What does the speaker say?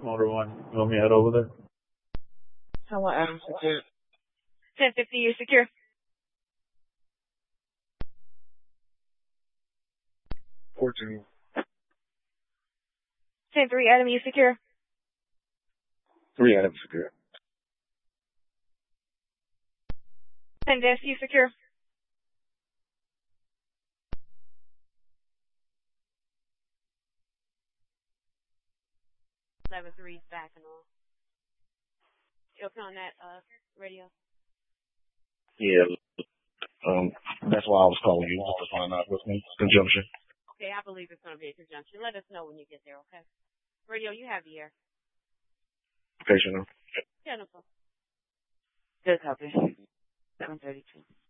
Motor One. You want me to head over there? I want Adam secured. 1050, you're secure. 14. 10-3, Adam, you secure. 3 Adam secure. 10 desk, you secure. 11-3 backing off. You okay on that radio? Yeah. That's why I was calling you to find out what's in conjunction. Okay, I believe it's going to be a conjunction. Let us know when you get there, okay? Radio, you have the air. Okay, Chanel. Jennifer. Good copy. 732.